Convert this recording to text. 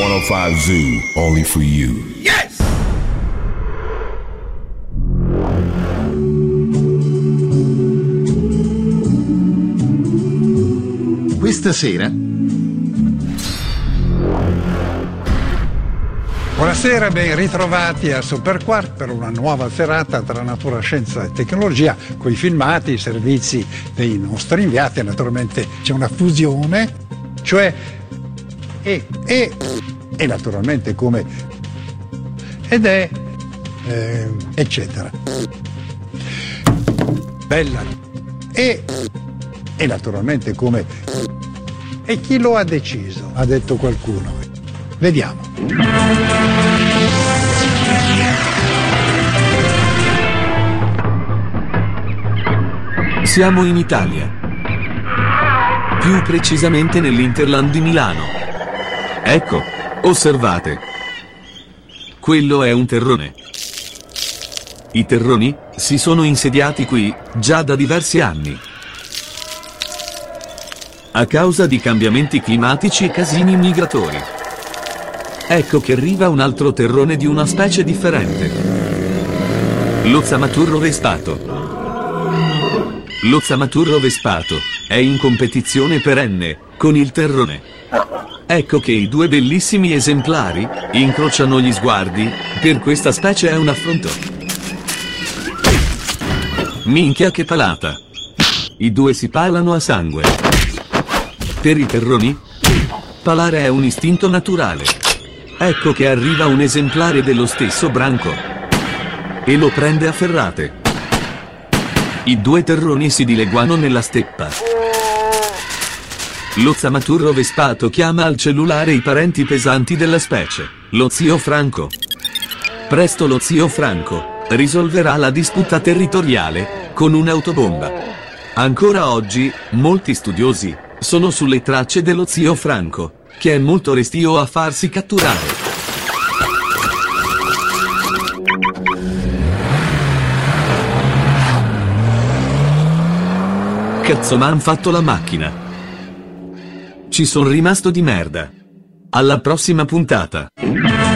105 Zoo, only for you. Yes! Questa sera. Buonasera, ben ritrovati a Superquart per una nuova serata tra natura, scienza e tecnologia, con i filmati, i servizi dei nostri inviati. Naturalmente c'è una fusione, cioè e naturalmente come ed è eccetera. Bella e naturalmente come e chi lo ha deciso? Ha detto qualcuno. Vediamo. Siamo in Italia, più precisamente nell'Interland di Milano. Ecco, osservate. Quello è un terrone. I terroni si sono insediati qui già da diversi anni. A causa di cambiamenti climatici e casini migratori. Ecco che arriva un altro terrone di una specie differente. Lo zamaturro vespato. Lo zamaturro vespato è in competizione perenne con il terrone. Ecco che i due bellissimi esemplari incrociano gli sguardi. Per questa specie è un affronto. Minchia che palata! I due si palano a sangue. Per i terroni, palare è un istinto naturale. Ecco che arriva un esemplare dello stesso branco e lo prende a ferrate. I due terroni si dileguano nella steppa. Lo zamaturro vespato chiama al cellulare i parenti pesanti della specie, lo zio Franco. Presto lo zio Franco risolverà la disputa territoriale con un'autobomba. Ancora oggi, molti studiosi sono sulle tracce dello zio Franco, che è molto restio a farsi catturare. Cazzo, m'han fatto la macchina. Ci son rimasto di merda. Alla prossima puntata.